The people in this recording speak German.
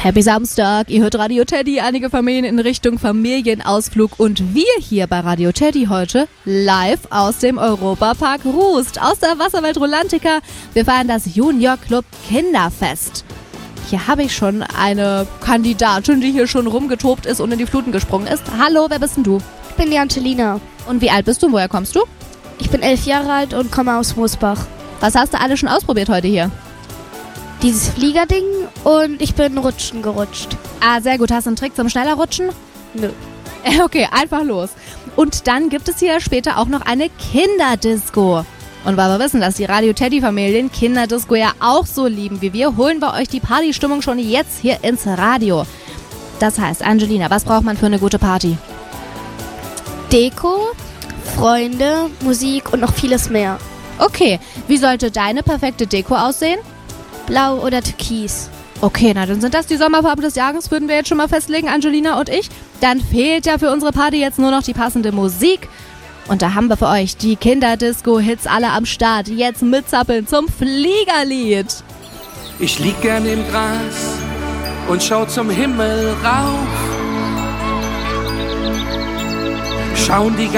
Happy Samstag, ihr hört Radio Teddy, einige Familien in Richtung Familienausflug und wir hier bei Radio Teddy heute live aus dem Europapark Rust, aus der Wasserwelt Rolantica. Wir feiern das Junior Club Kinderfest. Hier habe ich schon eine Kandidatin, die hier schon rumgetobt ist und in die Fluten gesprungen ist. Hallo, wer bist denn du? Ich bin die Angelina. Und wie alt bist du und woher kommst du? Ich bin 11 Jahre alt und komme aus Moosbach. Was hast du alle schon ausprobiert heute hier? Dieses Fliegerding und ich bin rutschen gerutscht. Ah, sehr gut. Hast du einen Trick zum schneller Rutschen? Nö. Okay, einfach los. Und dann gibt es hier später auch noch eine Kinderdisco. Und weil wir wissen, dass die Radio Teddy-Familien Kinderdisco ja auch so lieben wie wir, holen wir euch die Partystimmung schon jetzt hier ins Radio. Das heißt, Angelina, was braucht man für eine gute Party? Deko, Freunde, Musik und noch vieles mehr. Okay, wie sollte deine perfekte Deko aussehen? Blau oder Türkis. Okay, na dann sind das die Sommerfarben des Jahres, würden wir jetzt schon mal festlegen, Angelina und ich. Dann fehlt ja für unsere Party jetzt nur noch die passende Musik. Und da haben wir für euch die Kinderdisco-Hits alle am Start. Jetzt mitzappeln zum Fliegerlied. Ich lieg gern im Gras und schau zum Himmel rauf. Schauen die